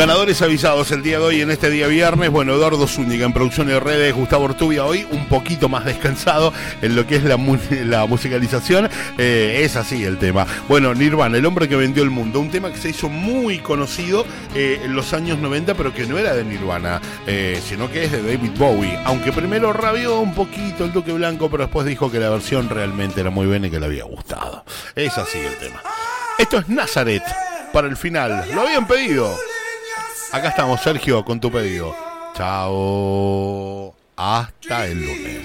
Ganadores avisados el día de hoy, en este día viernes. Bueno, Eduardo Zúñiga en producción de redes, Gustavo Ortubia hoy un poquito más descansado en lo que es la musicalización. Es así el tema. Bueno, Nirvana, el hombre que vendió el mundo. Un tema que se hizo muy conocido en los años 90, pero que no era de Nirvana, sino que es de David Bowie. Aunque primero rabió un poquito el Duque Blanco, pero después dijo que la versión realmente era muy buena y que le había gustado. Es así el tema. Esto es Nazareth para el final. Lo habían pedido. Acá estamos, Sergio, con tu pedido. Chao. Hasta el lunes.